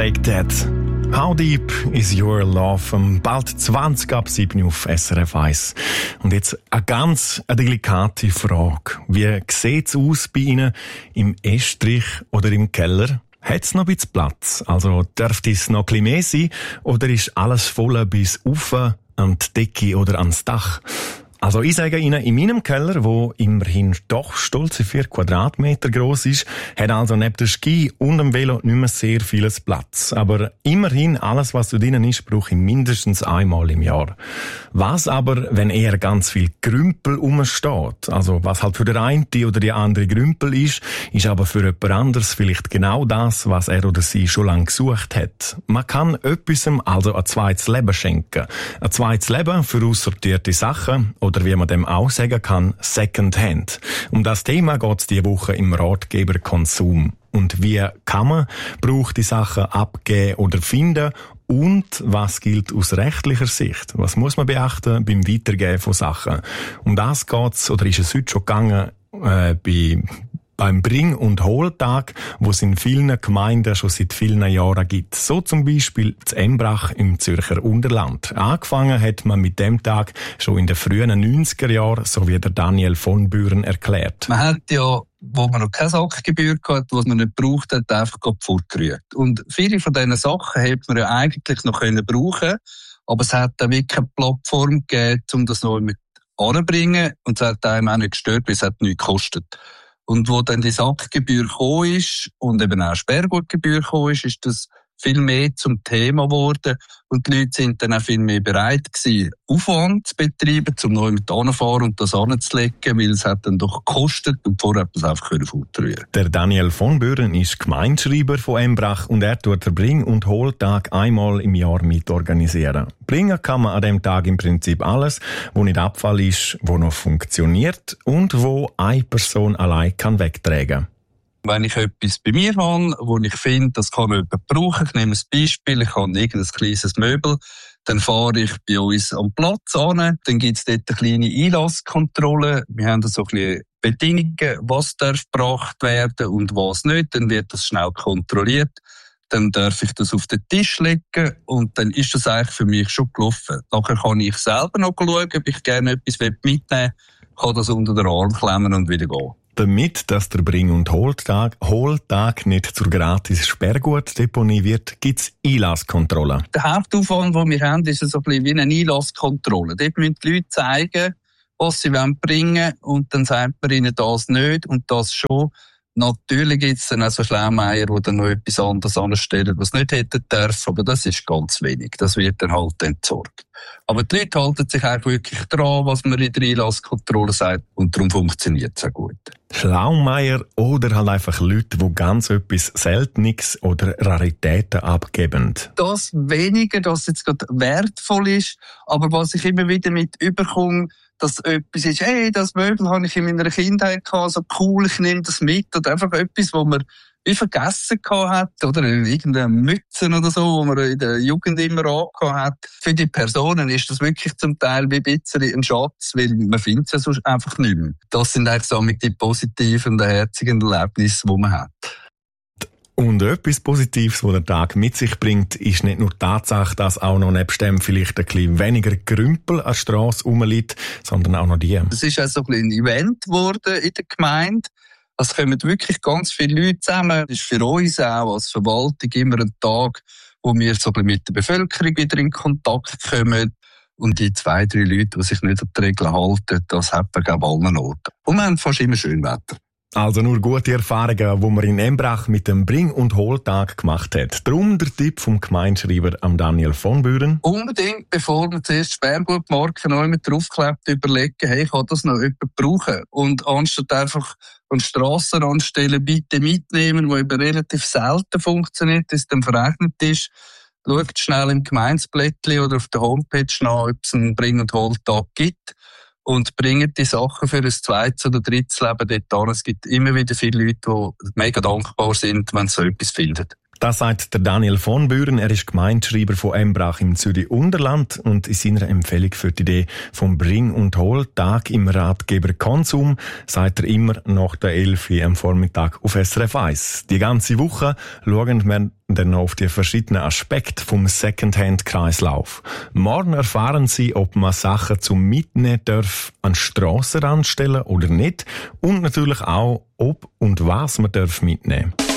Shake That. How deep is your love? Bald 20 ab 7 auf SRF 1. Und jetzt eine ganz delikate Frage. Wie sieht's aus bei Ihnen im Estrich oder im Keller? Hat's noch ein bisschen Platz? Also dürfte es noch ein bisschen mehr sein? Oder ist alles voll bis rauf an die Decke oder ans Dach? Also ich sage Ihnen, in meinem Keller, wo immerhin doch stolze 4 Quadratmeter gross ist, hat also neben der Ski und dem Velo nicht mehr sehr vieles Platz. Aber immerhin, alles was da drinnen ist, brauche ich mindestens einmal im Jahr. Was aber, wenn eher ganz viel Grümpel rumsteht? Also was halt für den einen oder die andere Grümpel ist aber für jemand anderes vielleicht genau das, was er oder sie schon lange gesucht hat. Man kann etwasem also ein zweites Leben schenken. Ein zweites Leben für aussortierte Sachen, oder wie man dem auch sagen kann, Secondhand. Um das Thema geht's diese Woche im Ratgeber Konsum. Und wie kann man gebrauchte Sachen abgeben oder finden? Und was gilt aus rechtlicher Sicht? Was muss man beachten beim Weitergeben von Sachen? Um das geht's, oder ist es heute schon gegangen, beim Bring- und Holtag, wo es in vielen Gemeinden schon seit vielen Jahren gibt. So zum Beispiel zu Embrach im Zürcher Unterland. Angefangen hat man mit dem Tag schon in den frühen 90er Jahren, so wie der Daniel von Büren erklärt. Man hat ja, wo man noch keine Sackgebühr hatte, was man nicht braucht hat, einfach fortgerührt. Und viele von diesen Sachen hätte man ja eigentlich noch brauchen können, aber es hat dann wirklich eine Plattform gegeben, um das noch mit anzubringen, und es hat einem auch nicht gestört, weil es hat nichts gekostet. Und wo dann die Sackgebühr gekommen ist und eben auch Sperrgutgebühr gekommen ist das viel mehr zum Thema geworden. Und die Leute sind dann auch viel mehr bereit gewesen, Aufwand zu betreiben, um neu mit hinzufahren und das anzulegen, weil es hat dann doch gekostet und vorher hat man es einfach fortrühren. Der Daniel von Büren ist Gemeindeschreiber von Embrach und er tut den Bring- und Holtag einmal im Jahr mitorganisieren. Bringen kann man an dem Tag im Prinzip alles, wo nicht Abfall ist, wo noch funktioniert und wo eine Person allein kann wegtragen. Wenn ich etwas bei mir habe, wo ich finde, das kann jemand brauchen, ich nehme ein Beispiel, ich habe irgendein kleines Möbel, dann fahre ich bei uns am Platz an, dann gibt es dort eine kleine Einlasskontrolle, wir haben da so ein bisschen Bedingungen, was darf gebracht werden und was nicht, dann wird das schnell kontrolliert, dann darf ich das auf den Tisch legen und dann ist das eigentlich für mich schon gelaufen. Nachher kann ich selber noch schauen, ob ich gerne etwas mitnehmen will, kann das unter den Arm klemmen und wieder gehen. Damit, dass der Bring- und Holtag nicht zur gratis Sperrgutdeponie wird, gibt's Einlasskontrollen. Der Hauptaufwand, den wir haben, ist so ein bisschen wie eine Einlasskontrolle. Dort müssen die Leute zeigen, was sie bringen wollen, und dann sagt man ihnen das nicht und das schon. Natürlich gibt es dann auch so Schlaumeier, die dann noch etwas anderes anstellen, was nicht hätten dürfen, aber das ist ganz wenig. Das wird dann halt entsorgt. Aber die Leute halten sich auch wirklich dran, was man in der Einlasskontrolle sagt, und darum funktioniert es auch gut. Schlaumeier oder halt einfach Leute, die ganz etwas Seltenes oder Raritäten abgeben. Das weniger, dass jetzt gerade wertvoll ist, aber was ich immer wieder mit überkomme, dass etwas ist, hey, das Möbel habe ich in meiner Kindheit gehabt, so cool, ich nehme das mit, oder einfach etwas, wo man wie vergessen gehabt hat, oder irgendeine Mütze oder so, wo man in der Jugend immer angehabt hat. Für die Personen ist das wirklich zum Teil wie ein bisschen ein Schatz, weil man findet es ja sonst einfach nicht mehr. Das sind eigentlich so die positiven und herzigen Erlebnisse, die man hat. Und etwas Positives, was der Tag mit sich bringt, ist nicht nur die Tatsache, dass auch noch nebst dem vielleicht ein bisschen weniger Grümpel an der Strasse rumliegt, sondern auch noch die. Es ist also ein Event geworden in der Gemeinde. Es kommen wirklich ganz viele Leute zusammen. Es ist für uns auch als Verwaltung immer ein Tag, wo wir so ein bisschen mit der Bevölkerung wieder in Kontakt kommen. Und die 2, 3 Leute, die sich nicht an die Regeln halten, das hat man an allen Orten. Und wir haben fast immer schön Wetter. Also nur gute Erfahrungen, die man in Embrach mit dem Bring- und Holtag gemacht hat. Darum der Tipp vom Gemeindeschreiber Daniel von Büren. Unbedingt, bevor man zuerst Sperrgutmarken neu mit draufklebt, überlegen, hey, kann das noch jemand brauchen? Und anstatt einfach an Strassenrandstellen bitte mitnehmen, wo eben relativ selten funktioniert, dass es dann verrechnet ist, schaut schnell im Gemeindeblättchen oder auf der Homepage nach, ob es einen Bring- und Holtag gibt. Und bringen die Sachen für ein zweites oder drittes Leben dort an. Es gibt immer wieder viele Leute, die mega dankbar sind, wenn sie so etwas finden. Das sagt der Daniel von Büren. Er ist Gemeindeschreiber von Embrach im Zürich-Unterland und in seiner Empfehlung für die Idee vom Bring- und Hol-Tag im Ratgeber Konsum sagt er immer nach der 11 Uhr am Vormittag auf SRF 1. Die ganze Woche schauen wir dann auf die verschiedenen Aspekte vom Secondhand-Kreislauf. Morgen erfahren Sie, ob man Sachen zum Mitnehmen darf an den Strassenrand stellen oder nicht und natürlich auch, ob und was man darf mitnehmen.